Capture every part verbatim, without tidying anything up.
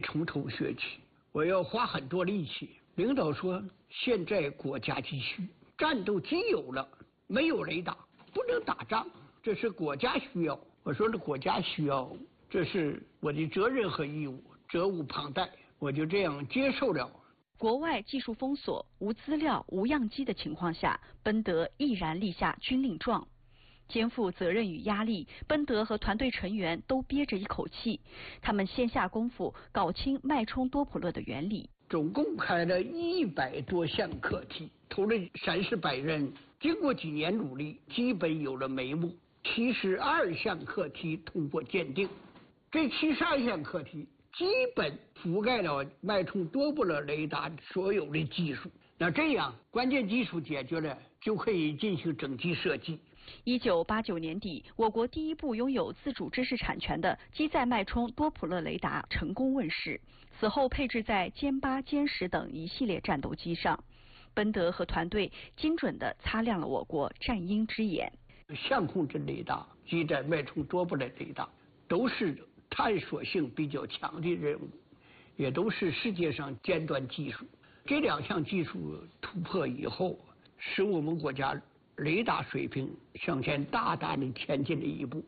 从头学起，我要花很多力气。领导说，现在国家急需，战斗机有了，没有雷达不能打仗，这是国家需要。我说这国家需要，这是我的责任和义务，责无旁贷。我就这样接受了。 国外技术封锁、无资料、无样机的情况下，奔德毅然立下军令状。肩负责任与压力，奔德和团队成员都憋着一口气。他们先下功夫搞清脉冲多普勒的原理。 总共开了一百多项课题，投了三四百人。经过几年努力，基本有了眉目。七十二项课题通过鉴定，这七十二项课题基本覆盖了脉冲多普勒雷达所有的技术。那这样关键技术解决了，就可以进行整机设计。 一九八九年底，我国第一部拥有自主知识产权的机载脉冲多普勒雷达成功问世，此后配置在歼八、歼十等一系列战斗机上。奔德和团队精准地擦亮了我国战鹰之眼。 相控阵雷达、机载脉冲多普勒雷达都是探索性比较强的任务，也都是世界上尖端技术。这两项技术突破以后，使我们国家雷达水平向前大大的前进了一步。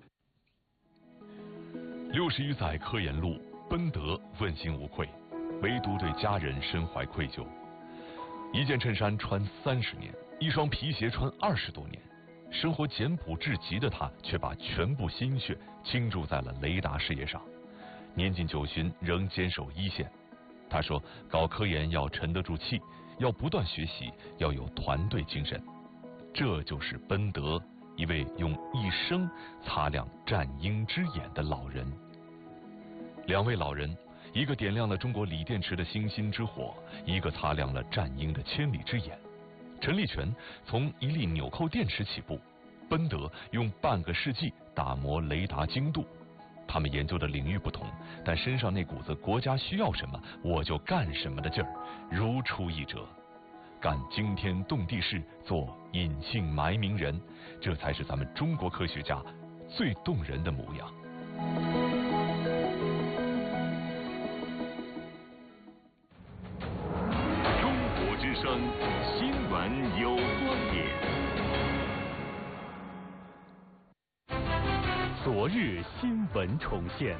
六十余载科研路，奔德问心无愧，唯独对家人深怀愧疚。一件衬衫穿三十年，一双皮鞋穿二十多年，生活简朴至极的他，却把全部心血倾注在了雷达事业上。年近九旬，仍坚守一线。他说，搞科研要沉得住气，要不断学习，要有团队精神。这就是奔德，一位用一生擦亮战鹰之眼的老人。两位老人，一个点亮了中国锂电池的星星之火，一个擦亮了战鹰的千里之眼。陈立全从一粒纽扣电池起步，奔德用半个世纪打磨雷达精度。他们研究的领域不同，但身上那股子国家需要什么我就干什么的劲儿如出一辙。干惊天动地事，做隐姓埋名人，这才是咱们中国科学家最动人的模样。 中国之声，新闻有观点。昨日新闻重现。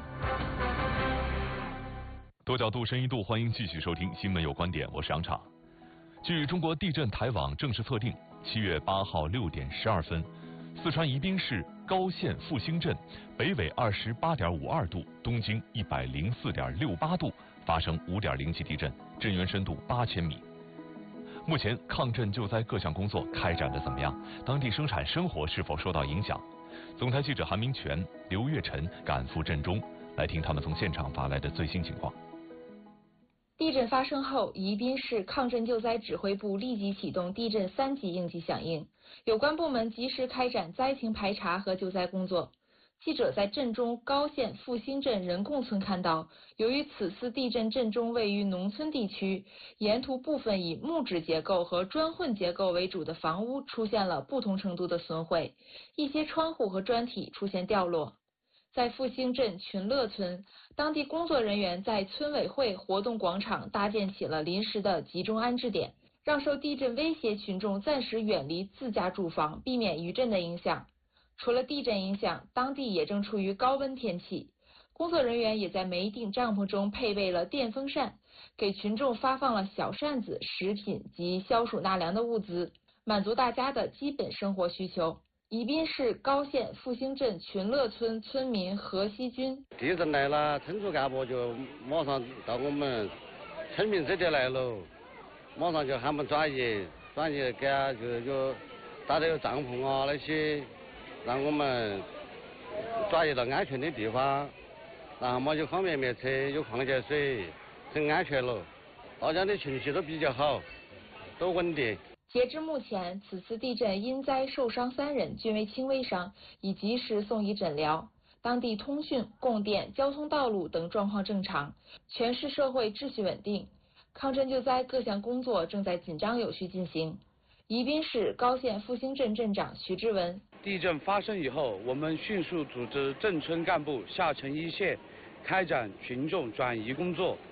多角度、深一度，欢迎继续收听《新闻有观点》，我是杨畅。据中国地震台网正式测定，七月八号六点十二分，四川宜宾市高县复兴镇北纬二十八点五二度，东经一百零四点六八度发生五点零级地震，震源深度八千米。目前抗震救灾各项工作开展的怎么样？当地生产生活是否受到影响？总台记者韩明全、刘月晨赶赴震中，来听他们从现场发来的最新情况。 地震发生后，宜宾市抗震救灾指挥部立即启动地震三级应急响应，有关部门及时开展灾情排查和救灾工作。记者在震中高县复兴镇人贡村看到，由于此次地震震中位于农村地区，沿途部分以木质结构和砖混结构为主的房屋出现了不同程度的损毁，一些窗户和砖体出现掉落。在复兴镇群乐村，当地工作人员在村委会活动广场搭建起了临时的集中安置点，让受地震威胁群众暂时远离自家住房，避免余震的影响。除了地震影响，当地也正处于高温天气，工作人员也在每顶帐篷中配备了电风扇，给群众发放了小扇子、食品及消暑纳凉的物资，满足大家的基本生活需求。宜宾市高县复兴镇群乐村村民何锡军： 地震来了，村组干部就马上到我们村民这里来了，马上就喊我们转移，转移给啊就就搭的有帐篷啊那些，让我们转移到安全的地方，然后嘛就方便面车，有矿泉水，很安全了。大家的情绪都比较好，都稳定。 截至目前，此次地震因灾受伤三人，均为轻微伤，已及时送医诊疗。当地通讯、供电、交通道路等状况正常，全市社会秩序稳定。抗震救灾各项工作正在紧张有序进行。宜宾市高县复兴镇镇长徐志文： 地震发生以后，我们迅速组织镇村干部下沉一线，开展群众转移工作。